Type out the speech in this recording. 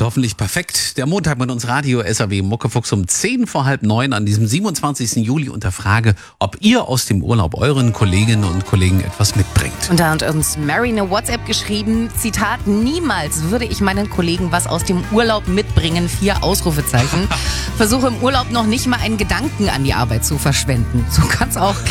hoffentlich perfekt. Der Montag mit uns Radio SAW Muckefuchs um 8:10 an diesem 27. Juli und der Frage, ob ihr aus dem Urlaub euren Kolleginnen und Kollegen etwas mitbringt. Und da hat uns Mary eine WhatsApp geschrieben, Zitat, niemals würde ich meinen Kollegen was aus dem Urlaub mitbringen, 4 Ausrufezeichen. Versuche im Urlaub noch nicht mal einen Gedanken an die Arbeit zu verschwenden. So kann's auch